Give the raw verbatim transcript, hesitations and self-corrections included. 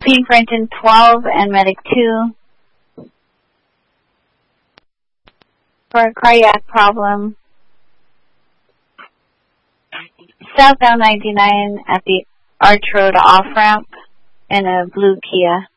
Pink Renton twelve and Medic two. For a cardiac problem. Southbound ninety-nine at the Arch Road off-ramp in a blue Kia.